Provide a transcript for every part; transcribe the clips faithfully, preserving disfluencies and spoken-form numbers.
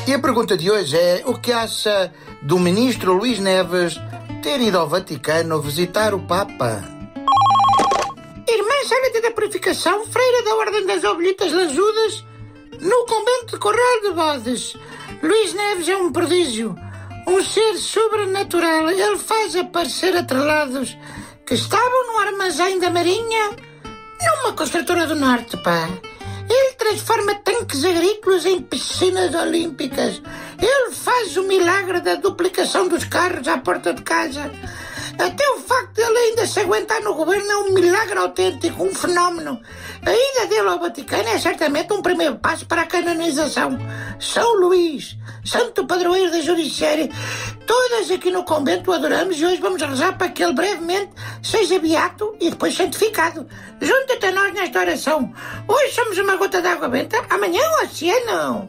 E a pergunta de hoje é: o que acha do ministro Luís Neves ter ido ao Vaticano visitar o Papa? Irmã Sérvia da Purificação, freira da Ordem das Ovelhitas Lajudas, no convento de Corral de Bodes. Luís Neves é um prodígio, um ser sobrenatural. Ele faz aparecer atrelados que estavam no armazém da Marinha numa construtora do Norte, pá. Ele transforma tanques agrícolas em piscinas olímpicas. Ele faz o milagre da duplicação dos carros à porta de casa. Até o facto de ele ainda se aguentar no governo é um milagre autêntico, um fenómeno. A ida dele ao Vaticano é certamente um primeiro passo para a canonização. São Luís, santo padroeiro da Judiciária, todas aqui no convento o adoramos e hoje vamos rezar para que ele brevemente seja beato e depois santificado. Junta-te a nós nesta oração. Hoje somos uma gota de água benta, amanhã o oceano.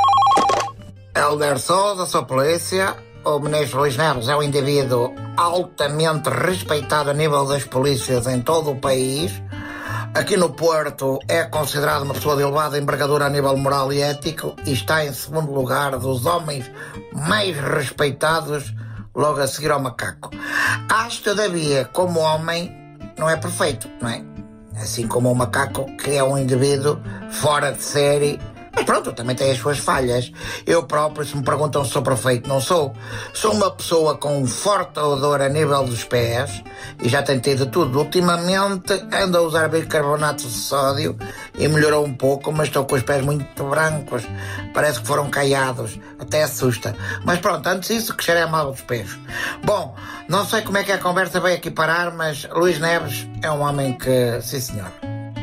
Helder Sousa, sua polícia. O ministro Luís Neves é um indivíduo altamente respeitado a nível das polícias em todo o país. Aqui no Porto é considerado uma pessoa de elevada envergadura a nível moral e ético e está em segundo lugar dos homens mais respeitados, logo a seguir ao macaco. Acho, todavia, como homem, não é perfeito, não é? Assim como o macaco, que é um indivíduo fora de série. Mas pronto, também tem as suas falhas. Eu próprio, se me perguntam se sou perfeito, não sou. Sou uma pessoa com um forte odor a nível dos pés e já tentei de tudo. Ultimamente ando a usar bicarbonato de sódio e melhorou um pouco, mas estou com os pés muito brancos. Parece que foram caiados. Até assusta. Mas pronto, antes disso, que cheirei mal dos pés. Bom, não sei como é que a conversa veio aqui parar, mas Luís Neves é um homem que, sim senhor.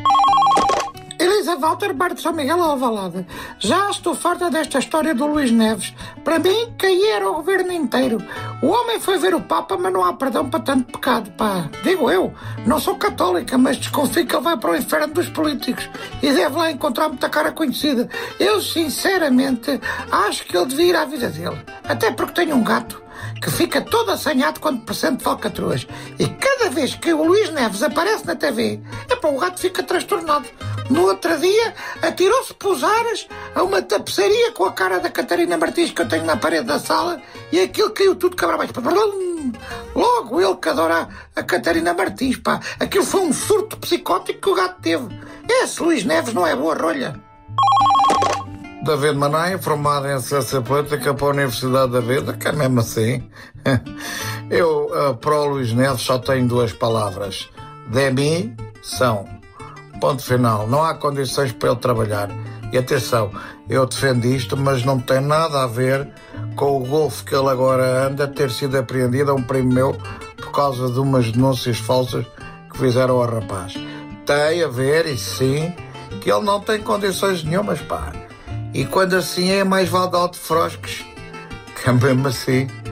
Elisa Walter, Bar de São Miguel Alvalade. Já estou farta desta história do Luís Neves. Para mim, caía era o governo inteiro. O homem foi ver o Papa, mas não há perdão para tanto pecado, pá. Digo eu, não sou católica, mas desconfio que ele vai para o inferno dos políticos e deve lá encontrar muita cara conhecida. Eu, sinceramente, acho que ele devia ir à vida dele. Até porque tenho um gato que fica todo assanhado quando presente falcatruas. E cada vez que o Luís Neves aparece na T V, é para o gato fica transtornado. No outro dia, atirou-se pelos ares a uma tapeçaria com a cara da Catarina Martins que eu tenho na parede da sala e aquilo caiu tudo cabra abaixo. Logo ele que adora a Catarina Martins, pá. Aquilo foi um surto psicótico que o gato teve. Esse Luís Neves não é boa rolha. David Manaia, formado em Ciência Política para a Universidade da Vida, que é mesmo assim. Eu, uh, para o Luís Neves, só tenho duas palavras. Demissão. Ponto final. Não há condições para ele trabalhar. E atenção, eu defendo isto, mas não tem nada a ver com o golfe que ele agora anda ter sido apreendido a um primo meu por causa de umas denúncias falsas que fizeram ao rapaz. Tem a ver, e sim, que ele não tem condições nenhumas, pá. E quando assim é, mais vale de alto frosques, que é mesmo assim.